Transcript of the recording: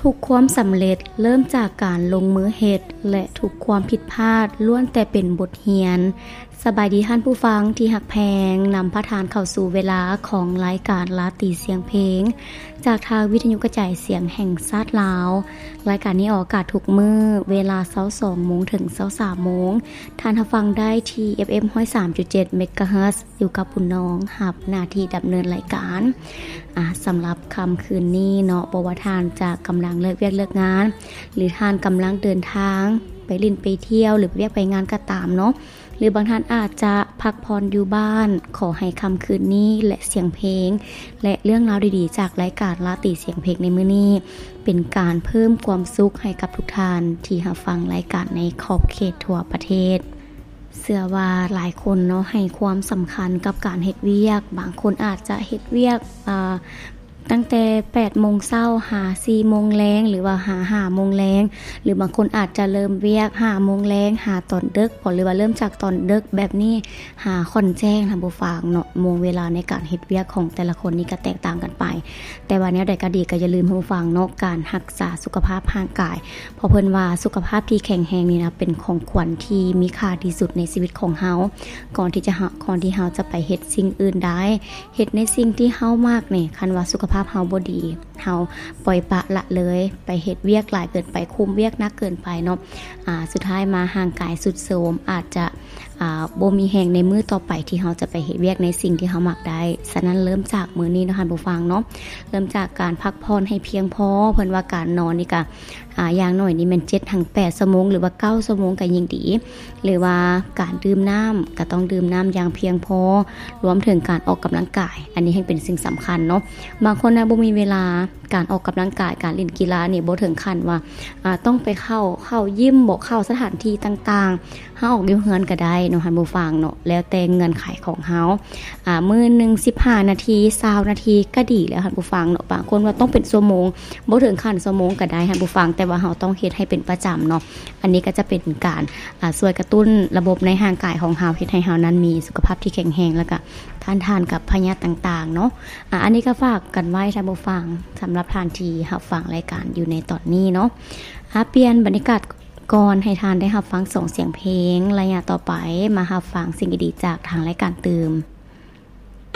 ทุกความสำเร็จเริ่มจากการลงมือเฮ็ดและทุกความผิดพลาดล้วนแต่เป็นบทเรียนสบายดีท่านผู้ฟังที่หักแพงนำพระทานเข้าสู่เวลาของรายการลาตรีเสียงเพลงจากทางวิทยุกระจายเสียงแห่งชาติลาวรายการนี้ออกอากาศทุกมื้อเวลา 22:00 นถึง 23:00 นท่านรับฟังได้ที่ FM 103.7 เมกะเฮิรตซ์อยู่กับปุ่นน้องหับหน้าที่ดำเนินรายการสำหรับค่ำคืนนี้เนาะบ่ว่าท่านจะกำลังเลิกเวียกเลิกงานหรือท่านกำลังเดินทางไปเล่นไปเที่ยวหรือไปเวียกไปงานก็ตามเนาะหรือบางท่านอาจจะพักผ่อนอยู่บ้านขอให้ค่ำคืนนี้และเสียงเพลงและเรื่องราวดีๆจากรายการลาตรีเสียงเพลงในมื้อนี้เป็นการเพิ่มความสุขให้กับทุกท่านที่รับฟังรายการในขอบเขตทั่วประเทศเชื่อว่าหลายคนเนาะให้ความสำคัญกับการเฮ็ดเวียกบางคนอาจจะเฮ็ดเวียกตั้งแต่ 8:00 นหา 4:00 นแลงหรือว่าหา 5:00 นแลงหรือบางคนอาจจะเริ่มเวียก 5:00 นแลงหาตอนดึกพอหรือว่าเริ่มจากตอนดึกแบบนี้หาค่อนแจ้งท่านผู้ฟังเนาะโมงเวลาในการเฮ็ดเวียกของแต่ละคนนี่ก็แตกต่างกันไปแต่ว่าแนวใดก็ดีก็อย่าลืมท่านผู้ฟังเนาะการรักษาสุขภาพร่างกายเพราะเพิ่นว่าสุขภาพที่แข็งแรงนี่นะเป็นของขวัญที่มีค่าที่สุดในชีวิตของเฮาก่อนที่เฮาจะไปเฮ็ดสิ่งอื่นได้เฮ็ดในสิ่งที่เฮามากนี่คันว่าสุขภาพเฮาบ่ดีเฮาปล่อยปะละเลยไปเฮ็ดเวียกหลายเกินไปคุมเวียกหนักเกินไปเนาะสุดท้ายมาห่างกายสุดโทรมอาจจะบ่มีแรงในมื้อต่อไปที่เฮาจะไปเฮ็ดเวียกในสิ่งที่เฮามักได้ฉะนั้นเริ่มจากมื้อนี้เนาะท่านผู้ฟังเนาะเริ่มจากการพักผ่อนให้เพียงพอเพิ่นว่าการนอนนี่ก็อย่างน้อยนี่แม่น 7-8 ชั่วโมงหรือว่า9ชั่วโมงก็ยิ่งดีหรือว่าการดื่มน้ำก็ต้องดื่มน้ำอย่างเพียงพอรวมถึงการออกกำลังกายอันนี้ให้เป็นสิ่งสำคัญเนาะบางคนนะบ่มีเวลาการออกกำลังกายการเล่นกีฬานี่บ่ถึงขั้นว่าต้องไปเข้ายิมบ่เข้าสถานที่ต่างๆเฮาออกอยู่เฮือนก็ได้เนาะท่านผู้ฟังเนาะแล้วแต่เงื่อนไขของเฮามื้อนึง15นาที20นาทีก็ดีแล้วท่านผู้ฟังเนาะบางคนว่าต้องเป็นชั่วโมงบ่ถึงขั้นชั่วโมงก็ได้ท่านผู้ฟังแต่ว่าเฮาต้องเฮ็ดให้เป็นประจำเนาะอันนี้ก็จะเป็นการช่วยกระตุ้นระบบในร่างกายของเฮาเฮ็ดให้เฮานั้นมีสุขภาพที่แข็งแรงแล้วก็ทานกับพยาธิต่างๆเนาะอันนี้ก็ฝากกันไว้ท่านผู้ฟังสำหรับทานที่รับฟังรายการอยู่ในตอนนี้เนาะเปลี่ยนบรรยากาศก่อนให้ทานได้รับฟังส่งเสียงเพลงระยะต่อไปมารับฟังสิ่งดีๆจากทางรายการเติม